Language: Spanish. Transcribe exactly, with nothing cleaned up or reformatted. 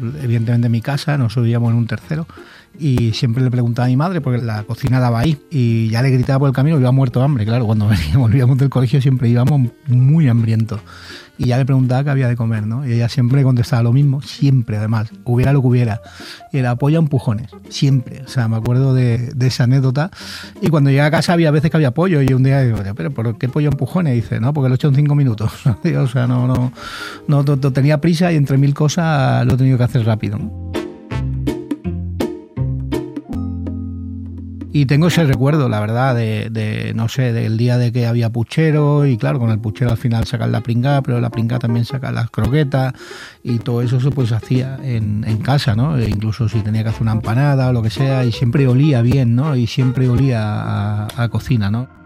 evidentemente en mi casa, nos subíamos en un tercero, y siempre le preguntaba a mi madre, porque la cocina daba ahí, y ya le gritaba por el camino, iba muerto de hambre, claro, cuando veníamos, volvíamos del colegio siempre íbamos muy hambrientos, y ya le preguntaba qué había de comer, ¿no? Y ella siempre contestaba lo mismo, siempre además, hubiera lo que hubiera, y era pollo a empujones, siempre, o sea, me acuerdo de, de esa anécdota, y cuando llegué a casa había veces que había pollo, y un día digo, pero ¿por qué pollo a empujones? Y dice, no, porque lo he hecho en cinco minutos, o sea, no, no, no, no, no tenía prisa y entre mil cosas lo he tenido que hacer rápido, ¿no? Y tengo ese recuerdo, la verdad, de, de no sé, del día de que había puchero, y claro, con el puchero al final sacan la pringá, pero la pringá también sacan las croquetas, y todo eso se pues hacía en, en casa, ¿no? E incluso si tenía que hacer una empanada o lo que sea, y siempre olía bien, ¿no? Y siempre olía a, a cocina, ¿no?